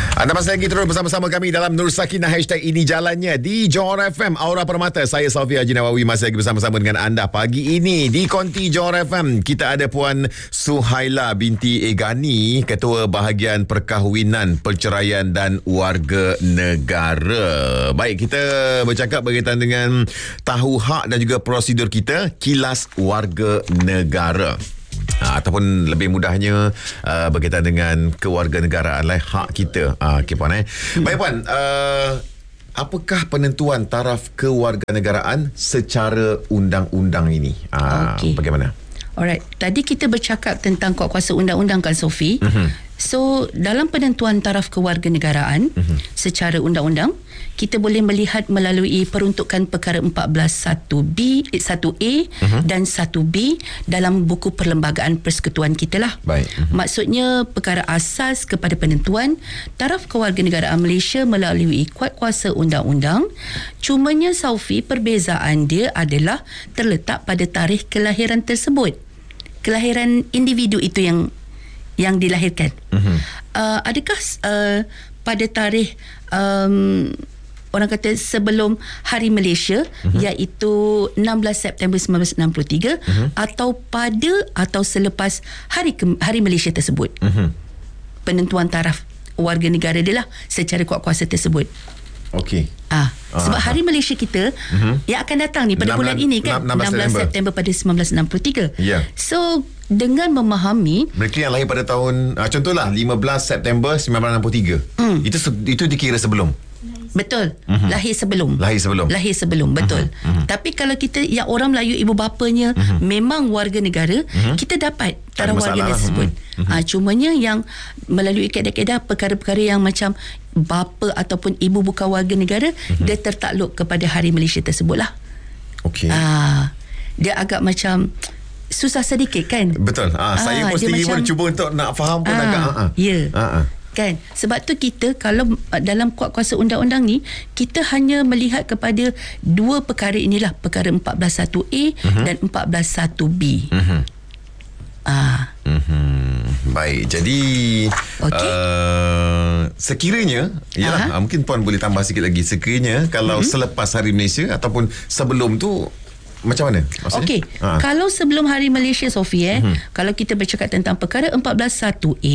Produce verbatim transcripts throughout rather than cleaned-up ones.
Anda masih lagi terus bersama-sama kami dalam Nur Sakinah hashtag Ini Jalannya di Johor F M Aura Permata. Saya Safi Haji Nawawi masih lagi bersama-sama dengan anda pagi ini di Konti Johor F M. Kita ada Puan Suhaila binti Egani, Ketua Bahagian Perkahwinan, Perceraian dan Warga Negara. Baik, kita bercakap berkaitan dengan tahu hak dan juga prosedur kita, kilas warga negara. Uh, ataupun lebih mudahnya uh, berkaitan dengan kewarganegaraan lah, hak kita. Uh, okay, Puan eh. Hmm. Baik Puan, uh, apakah penentuan taraf kewarganegaraan secara undang-undang ini? Uh, okay. Bagaimana? Alright, tadi kita bercakap tentang kuasa undang-undang kan, Sofi. Uh-huh. So, dalam penentuan taraf kewarganegaraan uh-huh. secara undang-undang, kita boleh melihat melalui peruntukan perkara empat belas satu B, satu A uh-huh. dan satu B dalam buku perlembagaan persekutuan kita lah. Baik. Uh-huh. Maksudnya, perkara asas kepada penentuan taraf kewarganegaraan Malaysia melalui kuat kuasa undang-undang. Cumanya, Saufi, perbezaan dia adalah terletak pada tarikh kelahiran tersebut. Kelahiran individu itu yang yang dilahirkan. Uh-huh. Uh, adakah uh, pada tarikh um, orang kata sebelum Hari Malaysia, uh-huh. iaitu enam belas September seribu sembilan ratus enam puluh tiga, uh-huh. atau pada atau selepas Hari Hari Malaysia tersebut. Uh-huh. Penentuan taraf warga negara dia lah secara kuat kuasa tersebut. Okey. Ah, sebab uh-huh. Hari Malaysia kita uh-huh. yang akan datang ni pada bulan ini kan, enam belas September pada seribu sembilan ratus enam puluh tiga. Yeah. So, dengan memahami mereka yang lahir pada tahun uh, contohlah lima belas September seribu sembilan ratus enam puluh tiga. Mm. Itu itu dikira sebelum. Betul. Uh-huh. Lahir sebelum. Lahir sebelum. Lahir sebelum, betul. Uh-huh. Uh-huh. Tapi kalau kita yang orang Melayu ibu bapanya uh-huh. memang warga negara, uh-huh. kita dapat taraf warga tersebut. Uh-huh. Uh, cumanya yang melalui kaedah-kaedah perkara-perkara yang macam bapa ataupun ibu bukan warga negara, uh-huh. dia tertakluk kepada Hari Malaysia tersebutlah. Okey. Ah, dia agak macam susah sedikit kan? Betul. Ah, saya pun sendiri pun cuba untuk nak faham pun ah, agak ah. Ya. Ah, ah. Kan? Sebab tu kita kalau dalam kuat kuasa undang-undang ni, kita hanya melihat kepada dua perkara inilah, perkara empat belas satu A uh-huh. dan empat belas satu B. Uh-huh. Ah. Uh-huh. Baik. Jadi okay. uh, sekiranya yalah, uh-huh. mungkin Puan boleh tambah sikit lagi, sekiranya kalau uh-huh. selepas Hari Malaysia ataupun sebelum tu, macam mana maksudnya? Okey, ha. Kalau sebelum Hari Malaysia, Sofi, eh, uh-huh. kalau kita bercakap tentang perkara empat belas satu A,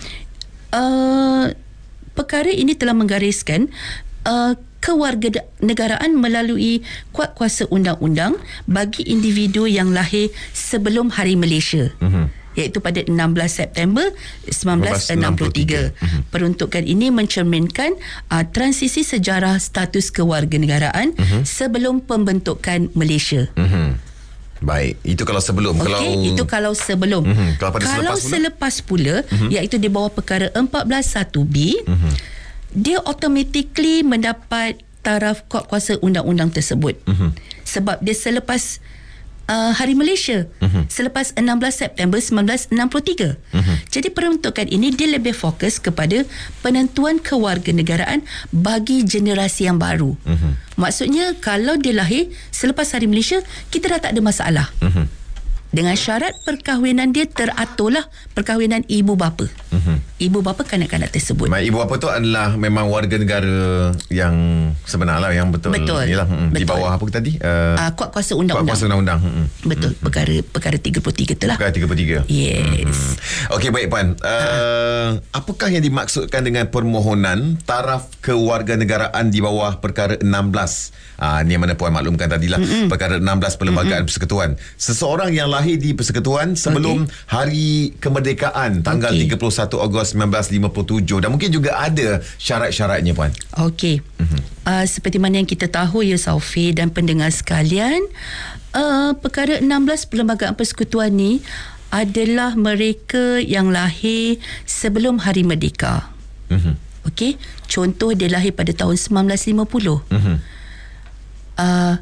uh, perkara ini telah menggariskan uh, kewarganegaraan melalui kuat kuasa undang-undang bagi individu yang lahir sebelum Hari Malaysia. Uh-huh. Iaitu pada enam belas September seribu sembilan ratus enam puluh tiga. Uh-huh. Peruntukan ini mencerminkan uh, transisi sejarah status kewarganegaraan uh-huh. sebelum pembentukan Malaysia. Uh-huh. Baik, itu kalau sebelum. Okey, kalau itu kalau sebelum. Uh-huh. Kalau, pada kalau selepas pula, uh-huh. iaitu di bawah perkara empat belas satu B, uh-huh. dia automatically mendapat taraf kuat kuasa undang-undang tersebut. Uh-huh. Sebab dia selepas Uh, Hari Malaysia, uh-huh. selepas enam belas September seribu sembilan ratus enam puluh tiga. Uh-huh. Jadi peruntukan ini dia lebih fokus kepada penentuan kewarganegaraan bagi generasi yang baru. Uh-huh. Maksudnya kalau dia lahir selepas Hari Malaysia, kita dah tak ada masalah. Uh-huh. Dengan syarat perkahwinan dia teraturlah, perkahwinan ibu bapa. Uh-huh. Ibu bapa kanak-kanak tersebut. Baik, ibu bapa tu adalah memang warga negara yang sebenar lah, yang betul. Betul. Yalah, hmm, betul. Di bawah apa tadi? Uh, uh, kuat kuasa undang-undang. Kuat kuasa undang-undang. Hmm. Betul. Hmm. Perkara perkara tiga puluh tiga tu lah. Perkara tiga puluh tiga. Yes. Hmm. Okey, baik Puan. Uh, uh. Apakah yang dimaksudkan dengan permohonan taraf kewarganegaraan di bawah perkara enam belas? Ah, ni yang mana Puan maklumkan tadilah. Mm-mm. Perkara enam belas Perlembagaan Mm-mm. Persekutuan. Seseorang yang lahir di persekutuan sebelum okay. Hari Kemerdekaan tanggal okay. tiga puluh satu Ogos seribu sembilan ratus lima puluh tujuh, dan mungkin juga ada syarat-syaratnya, Puan. Okey. Mm-hmm. Uh, seperti mana yang kita tahu ya, Saufi dan pendengar sekalian, uh, perkara enam belas Perlembagaan Persekutuan ni adalah mereka yang lahir sebelum Hari Merdeka. Mm-hmm. Okey. Contoh, dia lahir pada tahun seribu sembilan ratus lima puluh. Mm-hmm. Uh,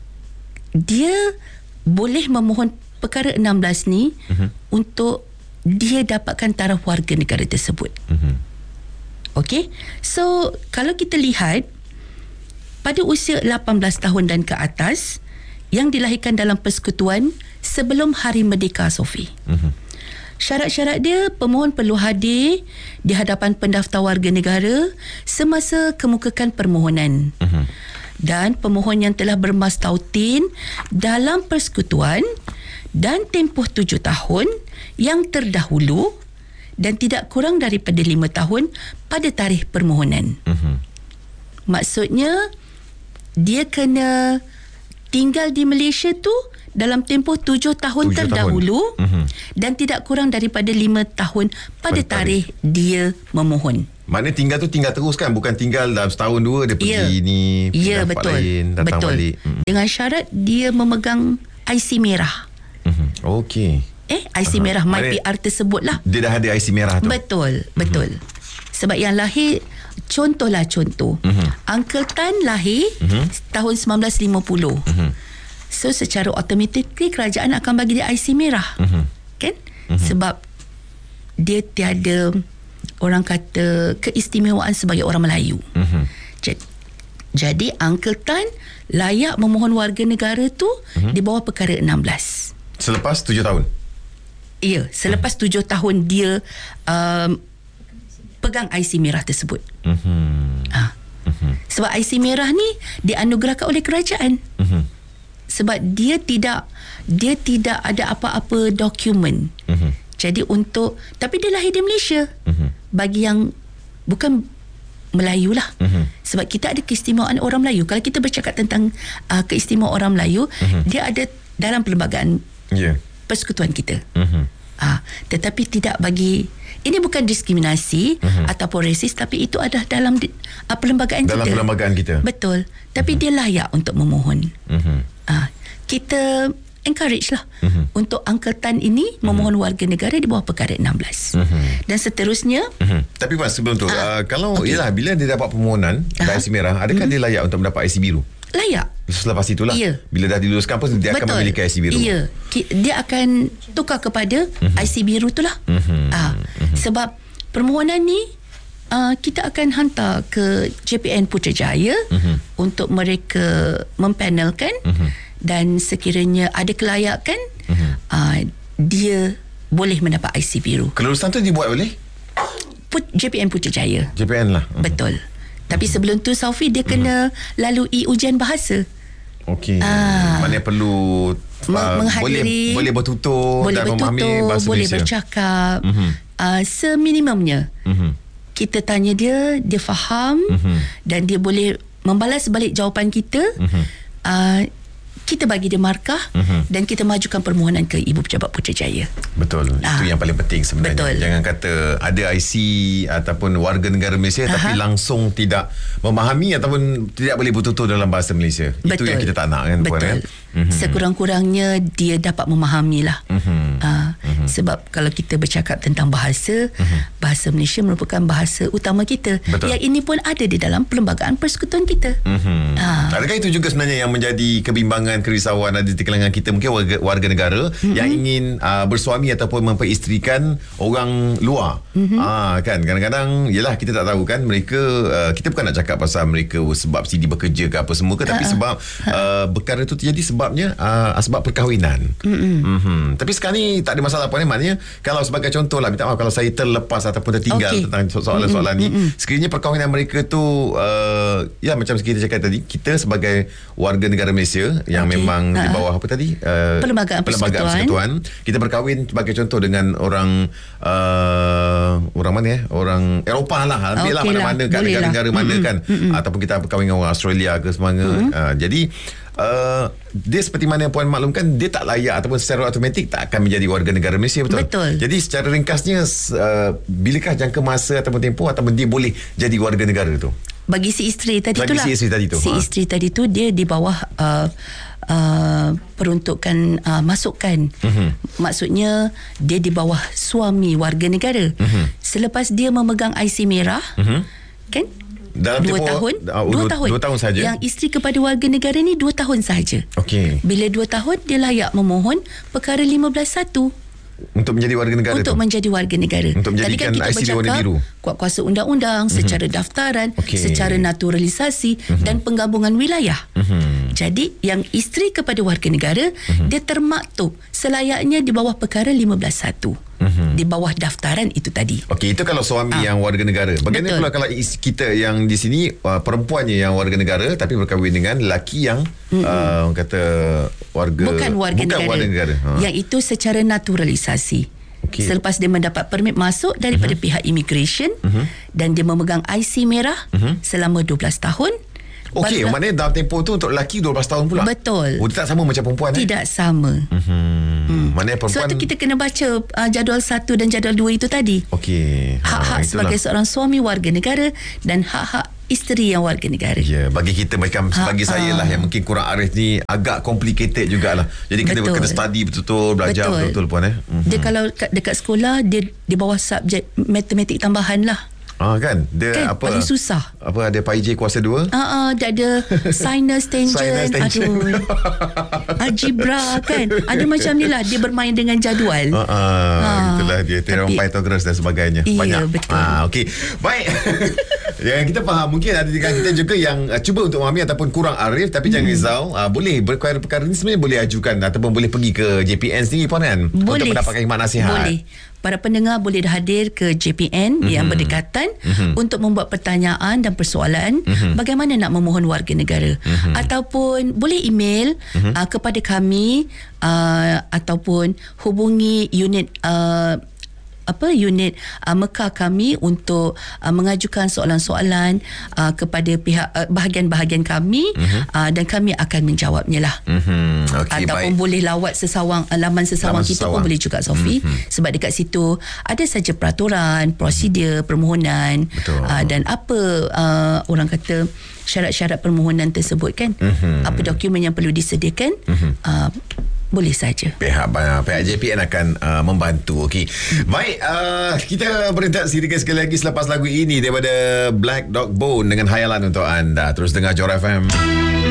dia boleh memohon perkara enam belas ni uh-huh. untuk dia dapatkan taraf warga negara tersebut. Uh-huh. Okey. So, kalau kita lihat pada usia lapan belas tahun dan ke atas yang dilahirkan dalam persekutuan sebelum Hari Merdeka, Sofi. Uh-huh. Syarat-syarat dia, pemohon perlu hadir di hadapan pendaftar warga negara semasa kemukakan permohonan. Uh-huh. Dan pemohon yang telah bermastautin dalam persekutuan dan tempoh tujuh tahun yang terdahulu dan tidak kurang daripada lima tahun pada tarikh permohonan. Uh-huh. Maksudnya, dia kena tinggal di Malaysia tu dalam tempoh tujuh tahun tujuh terdahulu tahun. Uh-huh. dan tidak kurang daripada lima tahun pada tarikh dia memohon. Maknanya tinggal tu tinggal terus kan? Bukan tinggal dalam setahun dua dia pergi ya. ni, ya, betul. lain, datang betul. balik. Uh-huh. Dengan syarat dia memegang I C merah. Uh-huh. Okey. Eh, I C uh-huh. merah, My P R tersebut lah. Dia dah ada I C merah tu? Betul, betul. Uh-huh. Sebab yang lahir, contohlah contoh. Uh-huh. Uncle Tan lahir uh-huh. tahun sembilan belas lima puluh. Uh-huh. So secara automatically kerajaan akan bagi dia I C merah. Uh-huh. Kan? Uh-huh. Sebab dia tiada, orang kata, keistimewaan sebagai orang Melayu. Uh-huh. Jadi, jadi Uncle Tan layak memohon warga negara tu uh-huh. di bawah perkara enam belas. Selepas tujuh tahun? Ya, selepas uh-huh. tujuh tahun dia um, pegang I C merah tersebut. Uh-huh. Ha. Uh-huh. Sebab I C merah ni dianugerahkan oleh kerajaan. Uh-huh. Sebab dia tidak dia tidak ada apa-apa dokumen. Uh-huh. Jadi untuk, tapi dia lahir di Malaysia. Uh-huh. Bagi yang bukan Melayu lah. Uh-huh. Sebab kita ada keistimewaan orang Melayu. Kalau kita bercakap tentang uh, keistimewaan orang Melayu, uh-huh. dia ada dalam perlembagaan yeah. persekutuan kita. Uh-huh. Uh, tetapi tidak bagi, ini bukan diskriminasi uh-huh. ataupun resis, tapi itu ada dalam uh, perlembagaan dalam kita. Dalam perlembagaan kita. Betul. Tapi uh-huh. dia layak untuk memohon. Uh-huh. Uh, kita encourage lah uh-huh. untuk Uncle Tan ini uh-huh. memohon warga negara di bawah perkara enam belas. Uh-huh. Dan seterusnya. Uh-huh. Tapi Mas, sebelum tu, uh, uh, kalau okay. ialah bila dia dapat permohonan uh-huh. I C merah, adakah uh-huh. dia layak untuk mendapat I C biru? Layak. Selepas itulah. Ya. Bila dah diluluskan pun dia Betul. akan memiliki I C biru. Ya. Dia akan tukar kepada uh-huh. I C biru tu lah. Uh-huh. Uh, uh-huh. Sebab permohonan ni uh, kita akan hantar ke J P N Putrajaya uh-huh. untuk mereka mempanelkan uh-huh. dan sekiranya ada kelayakan uh-huh. uh, dia boleh mendapat I C biru. Kelulusan tu dibuat oleh Put, J P N Putrajaya. J P N lah. Uh-huh. Betul. Tapi sebelum tu Saufi dia kena uh-huh. lalui ujian bahasa. Okey. Ah. Maknanya perlu uh, boleh boleh bertutur boleh dan bertutur, memahami bahasa boleh Malaysia. Bercakap. Uh-huh. Uh, seminimumnya. Uh-huh. Kita tanya dia, dia faham uh-huh. dan dia boleh membalas balik jawapan kita. Uh-huh. Uh, kita bagi dia markah uh-huh. dan kita majukan permohonan ke Ibu Pejabat Putrajaya. Betul. Ah. Itu yang paling penting sebenarnya. Betul. Jangan kata ada I C ataupun warga negara Malaysia uh-huh. tapi langsung tidak memahami ataupun tidak boleh bertutur dalam bahasa Malaysia. Betul. Itu yang kita tak nak kan. Betul. Puan, kan? Uh-huh. Sekurang-kurangnya dia dapat memahami lah. Uh-huh. Uh, uh-huh. Sebab kalau kita bercakap tentang bahasa, uh-huh. bahasa Malaysia merupakan bahasa utama kita. Betul. Yang ini pun ada di dalam perlembagaan persekutuan kita. Uh-huh. Uh. Adakah itu juga sebenarnya yang menjadi kebimbangan, kerisauan ada di kalangan kita, mungkin warga, warga negara mm-hmm. yang ingin uh, bersuami ataupun memperisterikan orang luar. Mm-hmm. Uh, kan kadang-kadang yalah kita tak tahu kan mereka, uh, kita bukan nak cakap pasal mereka sebab sidi bekerja ke apa semua ke, tapi uh-uh. sebab uh, perkara itu terjadi sebabnya uh, sebab perkahwinan. Mm-hmm. Mm-hmm. Tapi sekarang ni tak ada masalah apa ni, maknanya kalau sebagai contoh lah, minta maaf kalau saya terlepas ataupun tertinggal okay. tentang soalan-soalan mm-hmm. ni, mm-hmm. sekiranya perkahwinan mereka tu uh, ya macam kita cakap tadi, kita sebagai warga negara Malaysia yang okay. memang uh, di bawah apa tadi uh, perlembagaan persekutuan. persekutuan, kita berkahwin sebagai contoh dengan orang uh, orang mana ya orang Eropah lah, ambil lah okay mana-mana kat negara-negara lah. mana mm-hmm. kan mm-hmm. ataupun kita berkahwin dengan orang Australia ke semanga. Mm-hmm. uh, jadi uh, dia seperti mana yang puan maklumkan, dia tak layak ataupun secara automatik tak akan menjadi warga negara Malaysia. Betul, betul. Jadi secara ringkasnya uh, bilakah jangka masa ataupun tempoh ataupun dia boleh jadi warga negara tu bagi si isteri tadi tu lah. Si isteri tadi tu, si ha. isteri tadi tu dia di bawah uh, uh, peruntukan uh, masukan. Uh-huh. Maksudnya dia di bawah suami warga negara. Uh-huh. Selepas dia memegang I C merah, uh-huh. kan? Dalam dua tempoh, tahun, uh, dua tahun, dua tahun saja. Yang isteri kepada warga negara ni dua tahun saja. Okey. Bila dua tahun dia layak memohon perkara lima belas satu. Untuk menjadi warga negara Untuk tu? menjadi warga negara. Untuk menjadikan tadi kan kita bercakap kuat kuasa undang-undang, mm-hmm. secara daftaran, okay. secara naturalisasi mm-hmm. dan penggabungan wilayah. Mm-hmm. jadi yang isteri kepada warga negara uh-huh. dia termaktub selayaknya di bawah perkara lima belas satu. Uh-huh. Di bawah daftaran itu tadi. Okey, itu kalau suami ha. yang warga negara. Bagaimana pula kalau kita yang di sini uh, perempuannya yang warga negara tapi berkahwin dengan lelaki yang uh, kata warga bukan warga bukan negara. Warga negara. Ha. Yang itu secara naturalisasi. Okay. Selepas dia mendapat permit masuk daripada uh-huh. pihak immigration uh-huh. dan dia memegang I C merah uh-huh. selama dua belas tahun. Okey, maknanya dalam tempoh tu untuk lelaki dua belas tahun pula. Betul. Oh, tak sama macam perempuan eh? Tidak sama. Hmm. Hmm. Maknanya perempuan. Sebab tu kita kena baca uh, jadual satu dan jadual dua itu tadi. Okey. Hak-hak ha, sebagai seorang suami warga negara dan hak-hak isteri yang warga negara. Ya, bagi kita macam ha, bagi ha. saya lah yang mungkin kurang arif ni agak complicated jugalah. Jadi kita betul. kena study betul-betul, belajar betul. betul-betul puan eh. Mm-hmm. Dia kalau dekat sekolah dia di bawah subjek matematik tambahan lah. Ah kan dia kan, apa paling susah. Apa ada pi j kuasa dua? Ah uh, uh, dia ada sinus tangent, aduh. Algebra kan. Ada macam ni lah dia bermain dengan jadual. Ah uh, uh, uh, itulah dia teorem Pythagoras dan sebagainya. Iya, banyak. Betul. Ah okey. Baik. Yang kita faham mungkin ada dengan kita juga yang uh, cuba untuk memahami ataupun kurang arif tapi hmm. jangan risau. Uh, boleh perkara-perkara ni sebenarnya boleh ajukan ataupun boleh pergi ke J P N sendiri puan kan boleh. Untuk mendapatkan khidmat nasihat. Boleh. Para pendengar boleh hadir ke J P N mm-hmm. yang berdekatan mm-hmm. untuk membuat pertanyaan dan persoalan mm-hmm. bagaimana nak memohon warga negara mm-hmm. ataupun boleh email mm-hmm. uh, kepada kami uh, ataupun hubungi unit uh, apa unit uh, Mekah kami untuk uh, mengajukan soalan-soalan uh, kepada pihak uh, bahagian-bahagian kami uh-huh. uh, dan kami akan menjawabnya lah. Uh-huh. Okay, ataupun baik. Boleh lawat sesawang uh, laman sesawang laman kita sesawang. Pun boleh juga Sophie uh-huh. sebab dekat situ ada saja peraturan, prosedur, uh-huh. permohonan uh, dan apa uh, orang kata syarat-syarat permohonan tersebut kan. Uh-huh. Apa dokumen yang perlu disediakan. Uh-huh. Uh, boleh saja. Pihak pihak J P N akan uh, membantu. Okey. Baik, uh, kita berinteraksi sekali lagi selepas lagu ini daripada Black Dog Bone dengan Hayalan untuk anda. Terus dengar Johor F M.